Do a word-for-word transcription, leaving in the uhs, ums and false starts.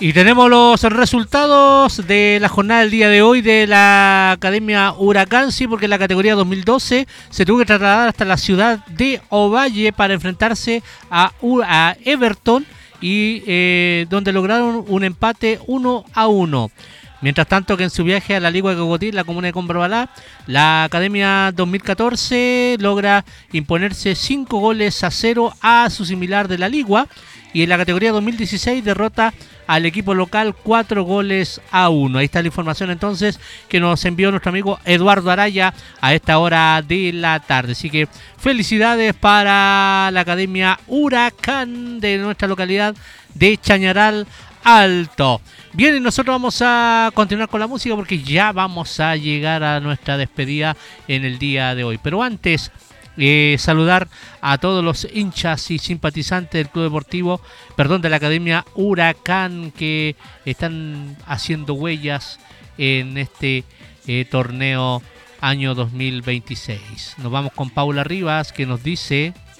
Y tenemos los resultados de la jornada del día de hoy de la Academia Huracán, sí, porque en la categoría dos mil doce se tuvo que trasladar hasta la ciudad de Ovalle para enfrentarse a, a Everton y eh, donde lograron un empate uno a uno. Mientras tanto que en su viaje a la Ligua de Cocotí, la comuna de Comprobalá, la Academia dos mil catorce logra imponerse cinco goles a cero a su similar de la Ligua. Y en la categoría dos mil dieciséis derrota al equipo local cuatro goles a uno. Ahí está la información entonces que nos envió nuestro amigo Eduardo Araya a esta hora de la tarde. Así que felicidades para la Academia Huracán de nuestra localidad de Chañaral Alto. Bien, y nosotros vamos a continuar con la música porque ya vamos a llegar a nuestra despedida en el día de hoy. Pero antes... Eh, saludar a todos los hinchas y simpatizantes del Club Deportivo, perdón, de la Academia Huracán que están haciendo huellas en este eh, torneo año dos mil veintiséis. Nos vamos con Paula Rivas que nos dice...